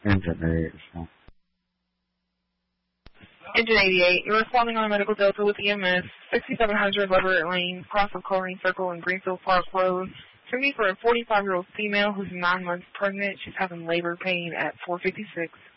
Engine 88. So. Engine 88, you're responding on a medical delta with EMS, 6700 Leverett Lane, cross of Coleraine Circle and Greenfield Park Road. Send me for a 45-year-old female who's 9 months pregnant. She's having labor pain at 4:56.